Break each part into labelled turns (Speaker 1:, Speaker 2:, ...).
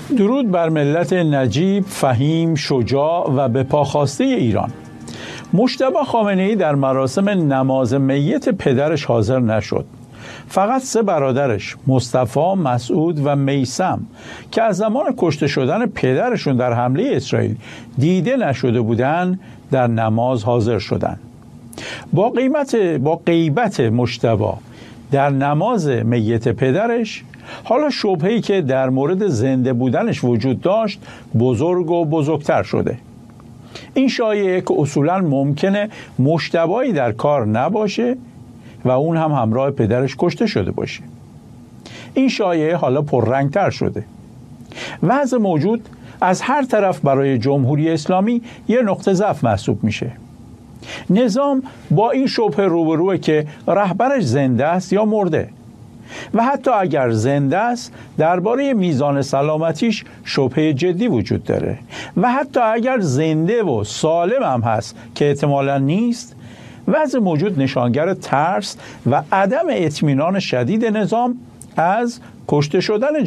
Speaker 1: درود بر ملت نجیب، فهیم، شجاع و به پا خواسته ایران. مجتبی خامنه‌ای در مراسم نماز میت پدرش حاضر نشد. فقط 3 برادرش مصطفی، مسعود و میثم که از زمان کشته شدن پدرشون در حمله اسرائیل دیده نشده بودند در نماز حاضر شدند. با غیبت مجتبی در نماز میت پدرش، حالا شبهه‌ای که در مورد زنده بودنش وجود داشت بزرگ و بزرگتر شده. این شایعه که اصولاً ممکنه مجتبی در کار نباشه و اون هم همراه پدرش کشته شده باشه. این شایعه حالا پررنگتر شده. وضع موجود از هر طرف برای جمهوری اسلامی یه نقطه ضعف محسوب میشه. نظام با این شبهه روبروه که رهبرش زنده است یا مرده، و حتی اگر زنده است درباره میزان سلامتیش شبهه جدی وجود داره، و حتی اگر زنده و سالم هم هست که احتمالاً نیست، وضع موجود نشانگر ترس و عدم اطمینان شدید نظام از کشته شدن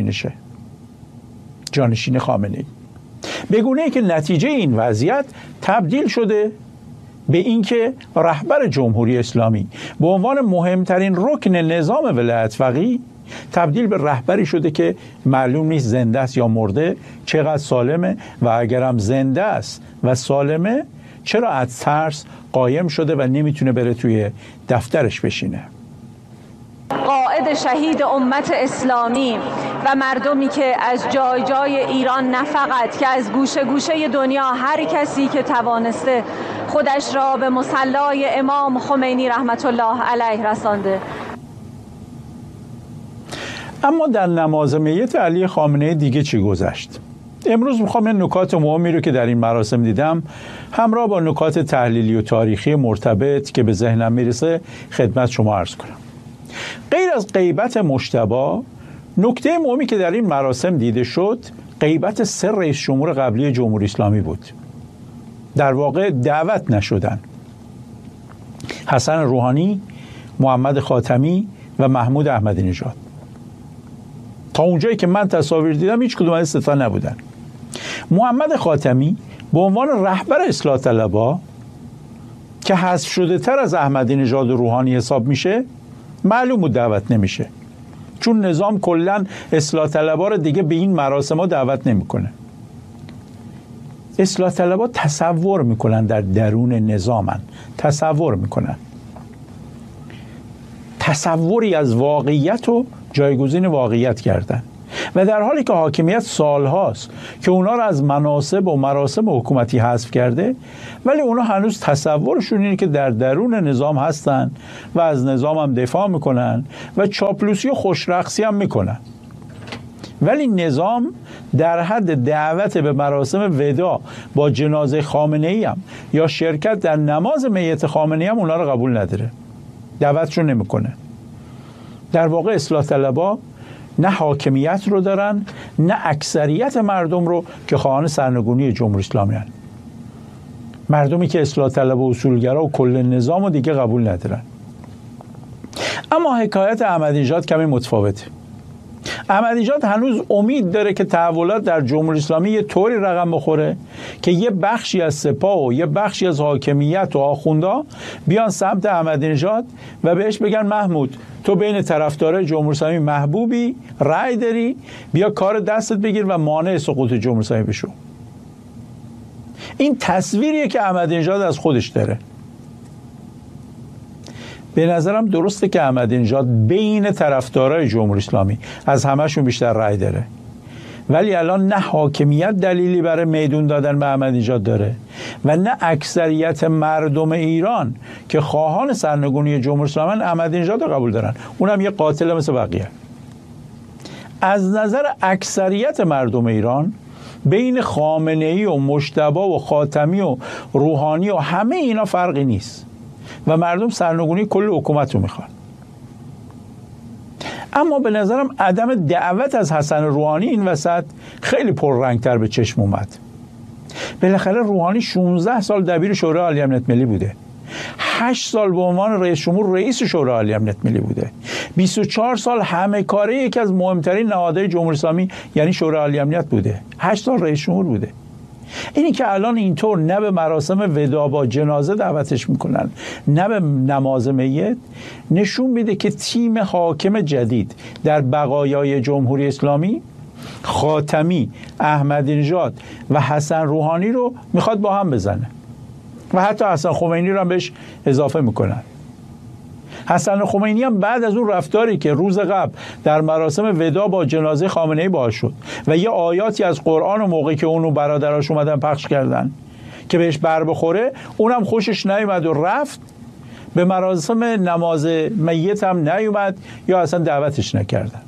Speaker 1: جانشین خامنه‌ای، به گونه‌ای که نتیجه این وضعیت تبدیل شده به اینکه رهبر جمهوری اسلامی به عنوان مهمترین رکن نظام ولایت فقیه تبدیل به رهبری شده که معلوم نیست زنده است یا مرده، چقدر سالمه، و اگرم زنده است و سالمه چرا از ترس قایم شده و نمیتونه بره توی دفترش بشینه.
Speaker 2: قائد شهید امت اسلامی و مردمی که از جای جای ایران، نه فقط که از گوشه گوشه دنیا، هر کسی که توانسته خودش را به مصلی امام خمینی رحمت الله علیه رسانده.
Speaker 1: اما در نماز میت علی خامنه‌ای دیگه چی گذشت؟ امروز میخوام این نکات مهمی رو که در این مراسم دیدم همراه با نکات تحلیلی و تاریخی مرتبط که به ذهنم میرسه خدمت شما عرض کنم. غیر از غیبت مجتبی، نکته مهمی که در این مراسم دیده شد غیبت 3 رئیس جمهور قبلی جمهوری اسلامی بود. در واقع دعوت نشدن: حسن روحانی، محمد خاتمی و محمود احمدی نژاد. تا اونجایی که من تصاویر دیدم هیچ کدوم از 3 نبودن. محمد خاتمی به عنوان رهبر اصلاح طلبها که حذف شده تر از احمدی نژاد و روحانی حساب میشه، معلوم بود دعوت نمیشه، چون نظام کلاً اصلاح طلبها رو دیگه به این مراسم‌ها دعوت نمیکنه. اصلاح طلبها تصور میکنن در درون نظامن، تصوری از واقعیت و جایگزین واقعیت کردن، و در حالی که حاکمیت سالهاست که اونا رو از مناصب و مراسم حکومتی حذف کرده، ولی اونا هنوز تصورشون اینه که در درون نظام هستن و از نظام هم دفاع میکنن و چاپلوسی و خوشرقصی هم میکنن. ولی نظام در حد دعوت به مراسم وداع با جنازه خامنه‌ای هم یا شرکت در نماز میت خامنه‌ای هم اونا رو قبول نداره، دعوتشون نمیکنه. در واقع اصلاح طلبها نه حاکمیت رو دارن، نه اکثریت مردم رو که خواهان سرنگونی جمهوری اسلامی هستند. مردمی که اصلاح طلب و اصولگرا و کل نظام رو دیگه قبول ندارن. اما حکایت احمدی نژاد کمی متفاوته. احمدی نژاد هنوز امید داره که تحولات در جمهوری اسلامی یه طوری رقم بخوره که یه بخشی از سپاه و یه بخشی از حاکمیت و آخوندا بیان سمت احمدی نژاد و بهش بگن محمود، تو بین طرفدارای جمهوری اسلامی محبوبی، رأی داری، بیا کار دستت بگیر و مانع سقوط جمهوری اسلامی بشو. این تصویریه که احمدی نژاد از خودش داره. به نظرم درسته که احمدی نژاد بین طرفدارای جمهوری اسلامی از همهشون بیشتر رأی داره، ولی الان نه حاکمیت دلیلی برای میدون دادن به احمدی نژاد داره و نه اکثریت مردم ایران که خواهان سرنگونی جمهوری اسلامی احمدی نژاد رو قبول دارن. اونم یه قاتل مثل بقیه. از نظر اکثریت مردم ایران بین خامنه‌ای و مجتبی و خاتمی و روحانی و همه اینا فرقی نیست و مردم سرنگونی کل حکومت رو میخوان. اما به نظرم عدم دعوت از حسن روحانی این وسط خیلی پررنگتر به چشم اومد. بالاخره روحانی 16 سال دبیر شورای عالی امنیت ملی بوده. 8 سال به عنوان رئیس جمهور رئیس شورای عالی امنیت ملی بوده. 24 سال همه کاره یکی از مهمترین نهادهای جمهوری اسلامی یعنی شورای عالی امنیت بوده. 8 سال رئیس جمهور بوده. اینی که الان اینطور نه به مراسم وداع با جنازه دعوتش میکنن نه به نماز میت، نشون میده که تیم حاکم جدید در بقایای جمهوری اسلامی خاتمی، احمدی نژاد و حسن روحانی رو میخواد با هم بزنه و حتی حسن خمینی رو هم بهش اضافه میکنن. حسن خمینی هم بعد از اون رفتاری که روز قبل در مراسم وداع با جنازه خامنه‌ای باهاش شد و یه آیاتی از قرآن و موقعی که اونو برادراش اومدن پخش کردن که بهش بر بخوره، اونم خوشش نیومد و رفت، به مراسم نماز میت هم نیومد یا اصلا دعوتش نکردن.